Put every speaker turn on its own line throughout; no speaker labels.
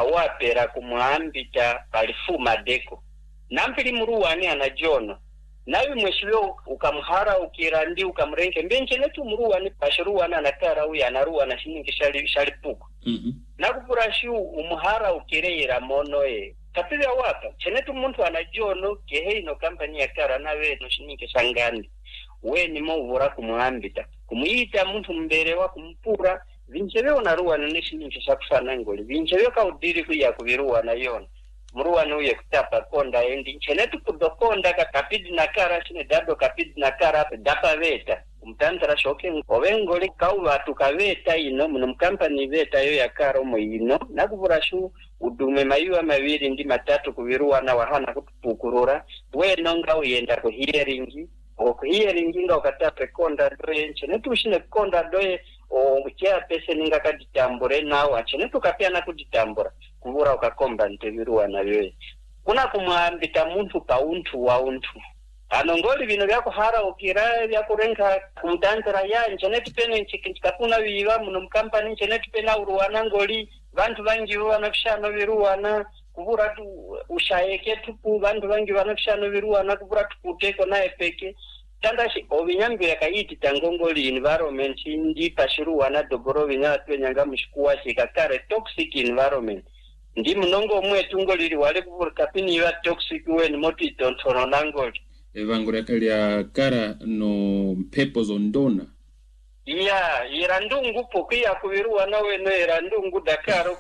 awapera kumuambita palifuma deko nampili muruwani anajono nawe mweshilo ukamhara ukirandi ukamrenke mbenche netu muruwani pashiruwana anakara uya anaruwa na shiningi shalipuku nakupurashu umuhara ukireyera monoe kapili awapa chenetu muntu anajono keheino kampani ya kara nawe no shiningi shangani we ni movura kumuambita kumuita muntu mbere wa kumpura vinchevyo naruwana nishiningi shakufana ngoli vinchevyo kaudiri kuya kuviruwana yona muruwana uye kutapa konda endi chenetu kudokonda kapidi nakara shine dado kapidi nakara dapa veta umtantara shoke ovengoli kauvatu kaveta ino muno mkampani veta yo yakara omo ino nakuvurashu udume mayuwa maviri ndi matatu kuviruwana wahana kutupukurura we nonga uyenda kuhieringi okuhieringi nga ukatape konda doye chenetu ushine konda doye uchea pese ninga kaditambure nawa chenetu kapiana kuditambura kuvura ukakomba nteviruwana vyoye kuna kumuambita muntu kauntu wa untu anongoli vino vyako hara ukira vyakurenka kumtantara ya nchenetu pene nchikakuna viva muno mkampani nchenetu pena uruwana ngoli vantu vangi vanafishano viruwana kuvura tu ushayeke tupu vantu vangi vanafishano viruwana kuvura tukuteko nae peke tandashi ovinyambi yakaiti tangongoli environment ndi pashiruwana dogoro vinyatwe nyanga mshikuwa shikakare toxic environment ndi mnongo mwetu ngoli wale kuvura kapini iwa toxic weni motu itontono nangoli
evangura kalya kara no pepo zondona
iya irandungu pokia kuviruwa nawe no irandungu dakaro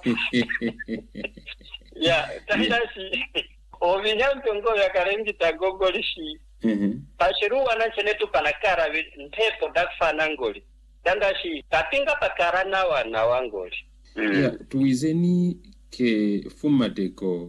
ya tandashi ovinyambi ngo yakarengi tagogolishi pashiruwa na chenetu panakara mpepo dakfana ngoli tandashi kapinga pakara nawa na wangoli
ya tuizeni ke fumadeko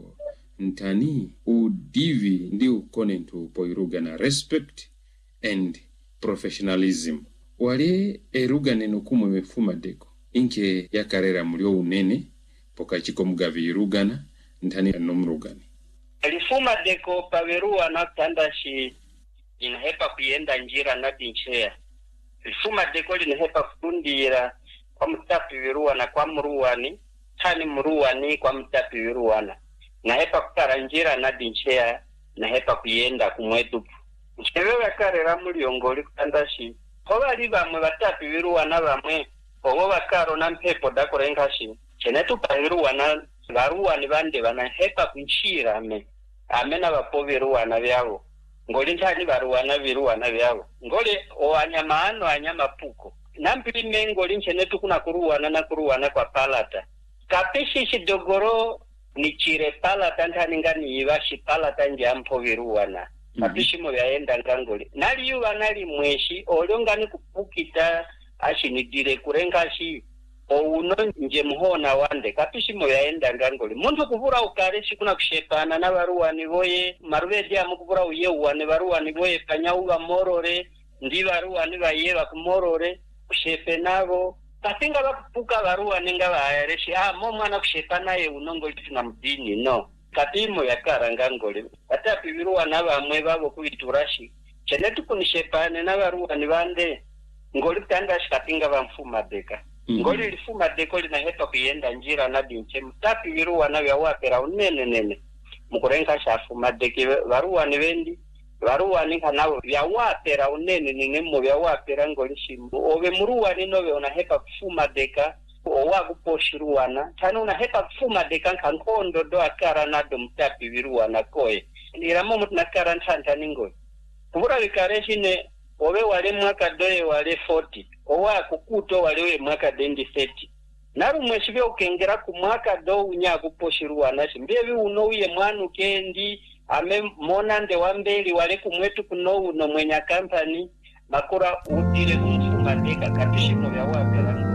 ntani udivi ndi ukonentu poirugana respect and professionalism wale erugane no kumwe mefumadeko inke yakarera mulio unene pokachiko mugavi irugana ntani nomrugani
alifumadeko paveruwa na tandashi inahepa kuyenda njira na dinchea alifumadeko linahepa kutundira kwa mtapi viruwana kwa mruwani tani mruwani kwa mtapi viruwana nahepa kutara njira na dinchea nahepa kuyenda kumwetu nchewewe karera muliongoli kutandashi hoba li bamwe batapi viruwana bamwe obo bakaro na mpepo dakorengashi chenetu paviruwana baruwani bande banahepa kunchira amena bapoviruwana byabo ngoli ntani baruwana viruwana byabo ngoli owanyama ano anyama puko nampili mengoli nchenetu kuna kuruwana kwa palata kapishi shidogoro ni chire palata ntani ngani iwashi palata njampo viruwana kapishi mo yaenda ngangoli nali yuwa nali mweshi olongani kupukita ashi nidire kurengashi ouno nje muhona wande kapishi mo yaenda ngangoli muntu kuvura ukareshi kuna kushepana na baruwani boye maruvedi amukuvura uyeuwane baruwani boye kanyauwa morore ndi baruwani baye bakumorore kushepe nabo katinga bakupuka baruwani nga baereshi mo mwana kushepa naye unongoli tuna mdini no kapimo yakara ngangoli atapi biruwana bamwe babo kuiturashi chenetu kunishepane na baruwani bande ngoli tandashi katinga bamfuma deka ngoli lifuma deko linahepa kuyenda njira na dinche mtapi viruwana byawapera unene mukurenga shafuma deke baruwani bendi baruwani kanabo byawapera unene mu byawapera ngoli shimbo obe muruwani nobe unahepa kufuma deka owakuposhiruwana tano unahepa kufuma deka kankondo do akara nado mtapi viruwana koye niramo mutnakara ntantani ngoli kubura bikareshine obe wale mwaka doye wale 40 owa kukuto wale mwaka dendi 30 naru mweshibe ukengera ku mwaka do unya kuposhiruwana shimbebi uno uye mwanu kendi ame monande wambeli wale kumwetu kuno uno mwenya company makura udire kumfuma deka kapishimo ya wapela